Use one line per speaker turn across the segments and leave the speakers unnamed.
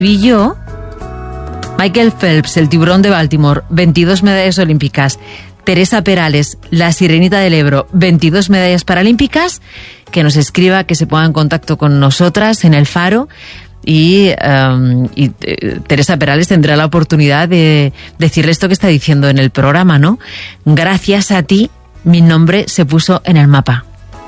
Y yo, Michael Phelps, el tiburón de Baltimore, 22 medallas olímpicas. Teresa Perales, la sirenita del Ebro, 22 medallas paralímpicas. Que nos escriba, que se ponga en contacto con nosotras en El Faro. Y Teresa Perales tendrá la oportunidad de decirle esto que está diciendo en el programa, ¿no? Gracias a ti, mi nombre se puso en el mapa.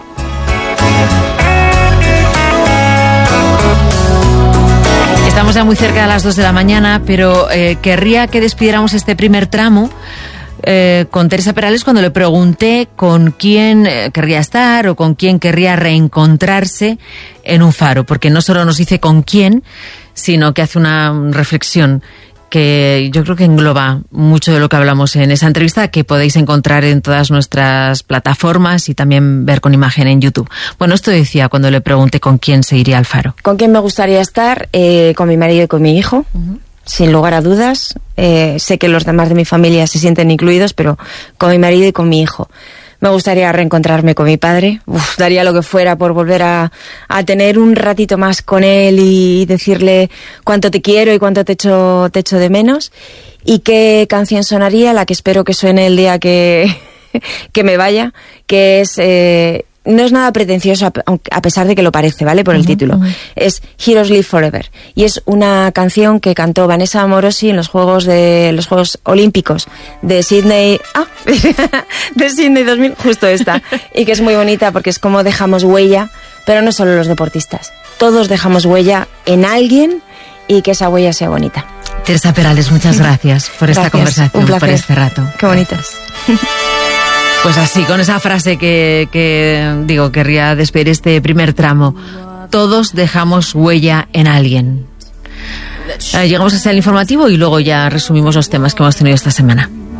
Estamos ya muy cerca de las 2 de la mañana, pero querría que despidiéramos este primer tramo con Teresa Perales cuando le pregunté con quién querría estar o con quién querría reencontrarse en un faro, porque no solo nos dice con quién, sino que hace una reflexión que yo creo que engloba mucho de lo que hablamos en esa entrevista, que podéis encontrar en todas nuestras plataformas y también ver con imagen en YouTube. Bueno, esto decía cuando le pregunté con quién se iría al faro.
¿Con quién me gustaría estar? Con mi marido y con mi hijo, sin lugar a dudas. Sé que los demás de mi familia se sienten incluidos, pero con mi marido y con mi hijo. Me gustaría reencontrarme con mi padre. Daría lo que fuera por volver a tener un ratito más con él y decirle cuánto te quiero y cuánto te echo de menos. Y qué canción sonaría, la que espero que suene el día que me vaya, que es... no es nada pretencioso, a pesar de que lo parece, ¿vale? Por el título. Es Heroes Live Forever. Y es una canción que cantó Vanessa Amorosi en los Juegos Olímpicos de Sydney... de Sydney 2000, justo esta. Y que es muy bonita porque es como dejamos huella, pero no solo los deportistas. Todos dejamos huella en alguien y que esa huella sea bonita.
Teresa Perales, muchas gracias por esta conversación, por este rato.
Qué bonitas.
Pues así, con esa frase que querría despedir este primer tramo. Todos dejamos huella en alguien. Llegamos hasta el informativo y luego ya resumimos los temas que hemos tenido esta semana.